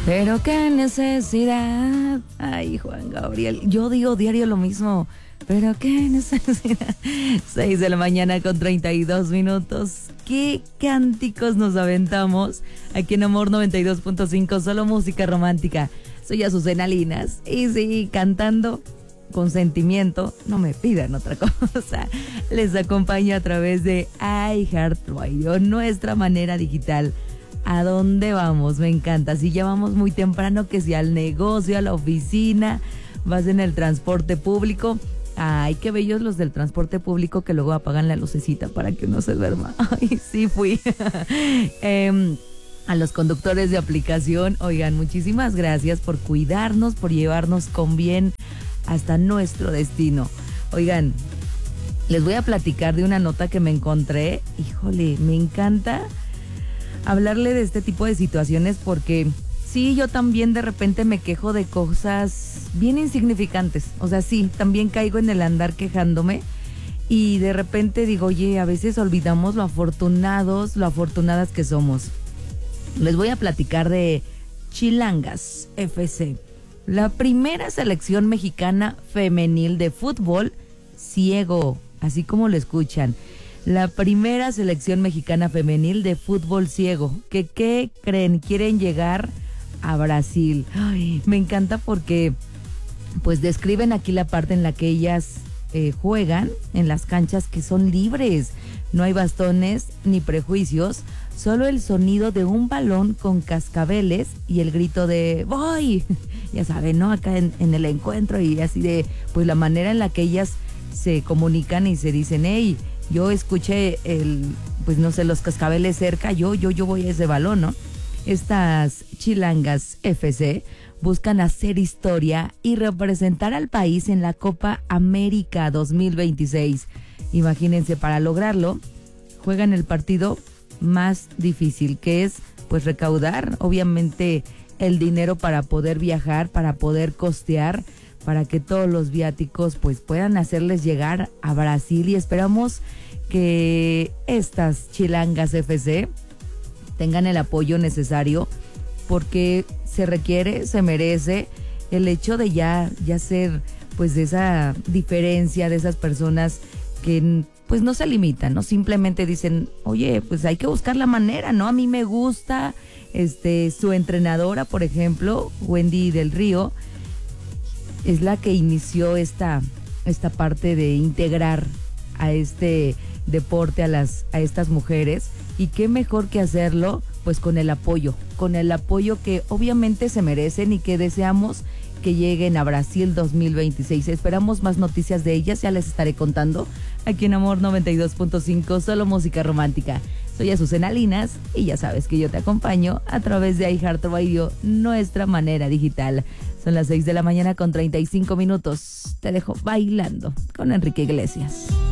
Pero qué necesidad. Ay, Juan Gabriel, yo digo diario lo mismo. Pero qué necesidad. 6 de la mañana con 32 minutos. ¿Qué cánticos nos aventamos aquí en Amor 92.5? Solo música romántica. Soy Azucena Linas. Y sí, cantando con sentimiento, no me pidan otra cosa. Les acompaño a través de iHeartRadio, nuestra manera digital. ¿A dónde vamos? Me encanta. Si ya vamos muy temprano, que si al negocio, a la oficina, vas en el transporte público. Ay, qué bellos los del transporte público que luego apagan la lucecita para que uno se duerma. Ay, sí fui. A los conductores de aplicación, oigan, muchísimas gracias por cuidarnos, por llevarnos con bien hasta nuestro destino. Oigan, les voy a platicar de una nota que me encontré. Híjole, me encanta hablarle de este tipo de situaciones porque sí, yo también de repente me quejo de cosas bien insignificantes. O sea, sí, también caigo en el andar quejándome y de repente digo, oye, a veces olvidamos lo afortunadas que somos. Les voy a platicar de Chilangas FC, la primera selección mexicana femenil de fútbol ciego, así como lo escuchan. La primera selección mexicana femenil de fútbol ciego. ¿Qué creen? Quieren llegar a Brasil. Ay, me encanta porque pues describen aquí la parte en la que ellas juegan en las canchas que son libres. No hay bastones ni prejuicios, solo el sonido de un balón con cascabeles y el grito de ¡voy! Ya saben, ¿no? Acá en el encuentro y así de, pues la manera en la que ellas se comunican y se dicen, hey, yo escuché pues no sé, los cascabeles cerca, yo voy a ese balón, ¿no? Estas Chilangas FC buscan hacer historia y representar al país en la Copa América 2026. Imagínense, para lograrlo, juegan el partido más difícil, que es pues recaudar, obviamente, el dinero para poder viajar, para poder costear, para que todos los viáticos pues puedan hacerles llegar a Brasil, y esperamos que estas Chilangas FC tengan el apoyo necesario porque se requiere, se merece el hecho de ya ser pues de esa diferencia, de esas personas que pues no se limitan, no simplemente dicen, oye, pues hay que buscar la manera, ¿no? A mí me gusta, su entrenadora, por ejemplo, Wendy del Río, es la que inició esta parte de integrar a este deporte a estas mujeres, y qué mejor que hacerlo pues con el apoyo que obviamente se merecen y que deseamos que lleguen a Brasil 2026. Esperamos más noticias de ellas, ya les estaré contando aquí en Amor 92.5, solo música romántica. Soy Azucena Linas y ya sabes que yo te acompaño a través de iHeartRadio, nuestra manera digital. Son las 6 de la mañana con 35 minutos. Te dejo bailando con Enrique Iglesias.